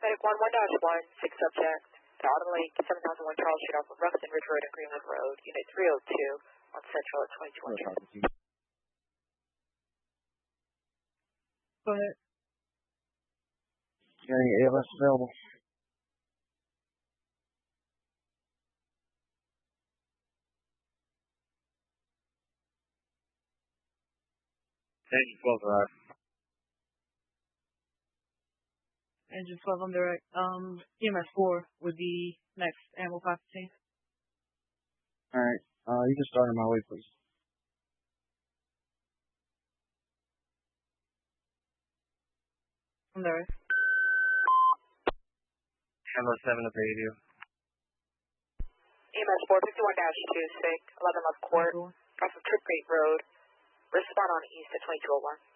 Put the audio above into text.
Medic 11-1, 6 subject to Autumn Lake, 7001 Charles Street off of Ruxton Ridge Road and Greenwood Road, Unit 302 on Central at 2200. Go ahead. Any ALS available? Engine 12 arrived. Engine 12 on direct. EMS 4 would be next. Ammo 515. Alright, you can start on my way, please. On direct. Ammo 7 up to you. EMS 451-2, SIG, 11 left court, off of Trip Gate Road. Respond on east at 2201.